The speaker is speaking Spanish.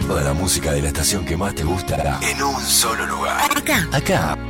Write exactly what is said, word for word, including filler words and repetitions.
Toda la música de la estación que más te gusta en un solo lugar. Acá. Acá.